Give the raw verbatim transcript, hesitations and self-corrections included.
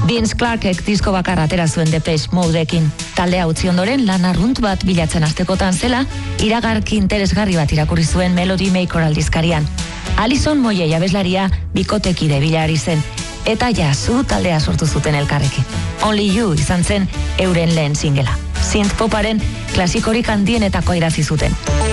Vince Clarkek disko bakarra atera zuen Depeche Modeekin. Taldea utzi ondoren lan arrunt bat bilatzen hastekotan zela, iragarki interesgarri bat irakurri zuen Melody Maker aldizkarian. Alison Moyet abeslaria bikotekide bila ari zen, eta Yazoo taldea sortu zuten elkarrekin. Only You izan zen euren lehen singela. Synth poparen klasikorik handienetako irazi zuten.